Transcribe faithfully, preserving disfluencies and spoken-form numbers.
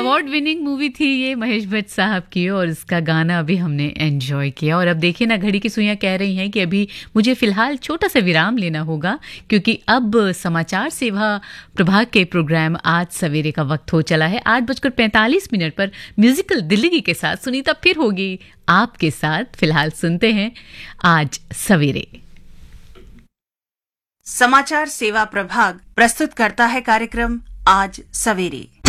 Award winning movie थी ये महेश भट्ट साहब की और इसका गाना अभी हमने एंजॉय किया। और अब देखिए ना, घड़ी की सुइयां कह रही हैं कि अभी मुझे फिलहाल छोटा सा विराम लेना होगा, क्योंकि अब समाचार सेवा प्रभाग के प्रोग्राम आज सवेरे का वक्त हो चला है। आठ बजकर पैंतालीस मिनट पर म्यूजिकल दिल्ली के साथ सुनीता फिर होगी आपके साथ। फिलहाल सुनते हैं आज सवेरे। समाचार सेवा प्रभाग प्रस्तुत करता है कार्यक्रम आज सवेरे।